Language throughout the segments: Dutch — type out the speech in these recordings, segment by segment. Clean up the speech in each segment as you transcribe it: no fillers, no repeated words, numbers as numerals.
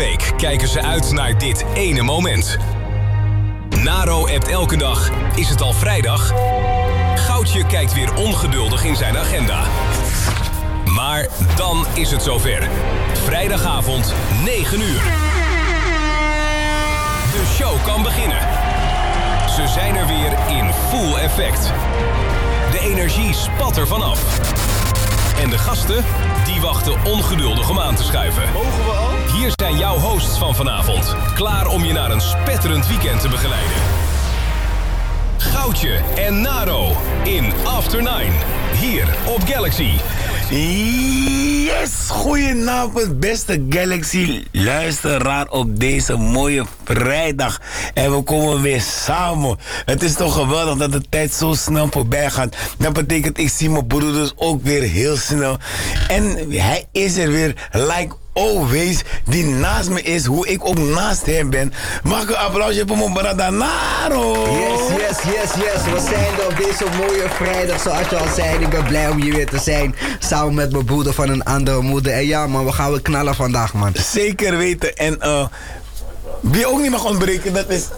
week kijken ze uit naar dit ene moment. Naro appt elke dag, is het al vrijdag? Goudje kijkt weer ongeduldig in zijn agenda. Maar dan is het zover. Vrijdagavond, 9 uur. De show kan beginnen. Ze zijn er weer in full effect. De energie spat er vanaf. En de gasten, die wachten ongeduldig om aan te schuiven. Mogen we al? Hier zijn jouw hosts van vanavond. Klaar om je naar een spetterend weekend te begeleiden. Goudje en Naro in After 9. Hier op Galaxy. Yes, goedenavond beste Galaxy luisteraar op deze mooie vrijdag. En we komen weer samen. Het is toch geweldig dat de tijd zo snel voorbij gaat. Dat betekent ik zie mijn broeders ook weer heel snel. En hij is er weer like always, die naast me is, hoe ik ook naast hem ben. Mag ik een applausje voor mijn brada Naro? Yes. We zijn er op deze mooie vrijdag, zoals je al zei. Ik ben blij om hier weer te zijn. Samen met mijn broeder van een andere moeder. En ja man, we gaan weer knallen vandaag man. Zeker weten. En wie ook niet mag ontbreken, dat is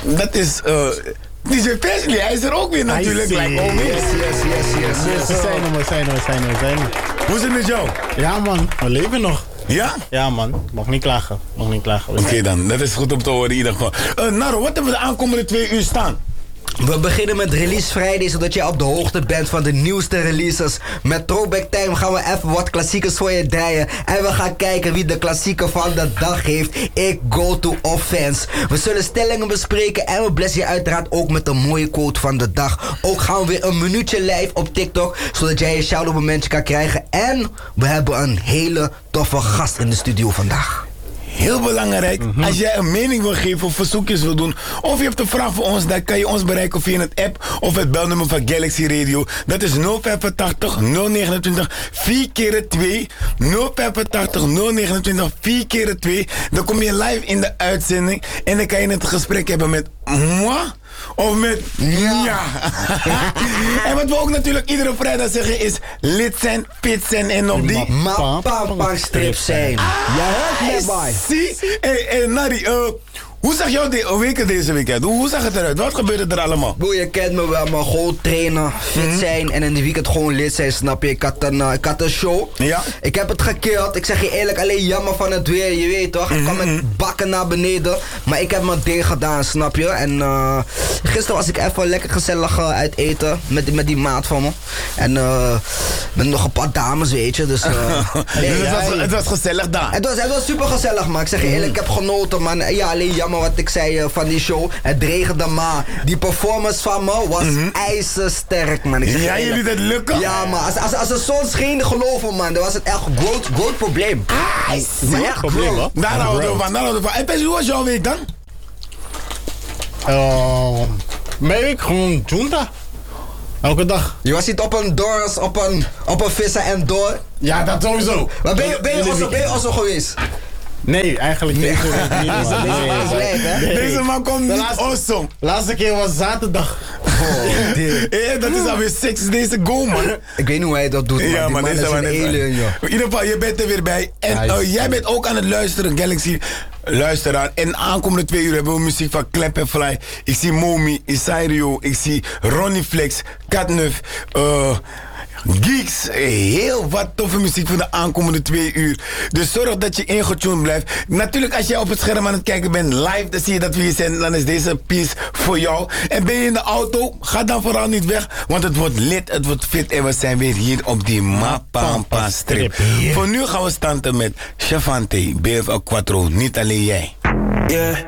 DJ Presley. Hij is er ook weer natuurlijk. Yes. We zijn er. Hoe is het met jou? Ja man, we leven nog. Ja? Ja man, mag niet klagen. Oké dan, dat is goed om te horen in ieder geval. Naro, wat hebben we de aankomende 2 uur staan? We beginnen met Release Friday, zodat je op de hoogte bent van de nieuwste releases. Met Throwback Time gaan we even wat klassiekers voor je draaien. En we gaan kijken wie de klassieker van de dag heeft. Ik go to offense. We zullen stellingen bespreken en we blessen je uiteraard ook met een mooie quote van de dag. Ook gaan we weer een minuutje live op TikTok, zodat jij je shout-out momentje kan krijgen. En we hebben een hele toffe gast in de studio vandaag. Heel belangrijk, als jij een mening wil geven of verzoekjes wil doen, of je hebt een vraag voor ons, dan kan je ons bereiken via het app of het belnummer van Galaxy Radio. Dat is 085 029 4x2. 085 029 4x2. Dan kom je live in de uitzending en dan kan je het gesprek hebben met moi of met ja. En wat we ook natuurlijk iedere vrijdag zeggen is lid zijn, fit zijn en op die strip zijn. Ja, het bij. Zie, hey, Nari, hoe zag jouw weken deze week uit? Hoe zag het eruit? Wat gebeurde er allemaal? Boe, je kent me wel, maar gewoon trainen, fit zijn en in de weekend gewoon lid zijn, snap je? Ik had een show. Ja. Ik heb het gekeerd. Ik zeg je eerlijk, alleen jammer van het weer, je weet toch? Ik kwam met bakken naar beneden, maar ik heb mijn ding gedaan, snap je? En gisteren was ik even lekker gezellig uit eten met die maat van me. En met nog een paar dames, weet je. Dus, het was gezellig daar. Het was super gezellig, man. Ik zeg je eerlijk, ik heb genoten, man. Ja, alleen jammer wat ik zei van die show. Het regende maar. Die performance van me was ijzersterk, man. Ik zeg ja, jullie dat lukken? Ja, man. Als de zon scheen, geloven, man. Dan was het echt een groot probleem. Maar echt probleem, hoor. Daar houden we van. En Pes, hoe was jouw week dan? Mijn week gewoon junta. Elke dag. Je was niet op een doors, op een vissen en door. Ja, dat sowieso. Maar ben je also geweest? Nee, eigenlijk niet. Deze man komt niet awesome. Laatste keer was zaterdag. Dat is alweer 6 deze go, man. Ik weet niet hoe hij dat doet, man. Ja, man, is een alien, joh. In ieder geval, je bent er weer bij. En jij bent ook aan het luisteren, Galaxy luisteraar. En aankomende 2 uur hebben we muziek van Clap and Fly. Ik zie Momi, Isairio, ik zie Ronnie Flex, Katnuf, Geeks, heel wat toffe muziek voor de aankomende 2 uur. Dus zorg dat je ingetuned blijft. Natuurlijk, als jij op het scherm aan het kijken bent live, dan zie je dat we hier zijn. Dan is deze piece voor jou. En ben je in de auto, ga dan vooral niet weg. Want het wordt lit, het wordt fit. En we zijn weer hier op die Mapampa strip. Voor nu gaan we starten met Chavante, BFL Quattro, niet alleen jij. Yeah.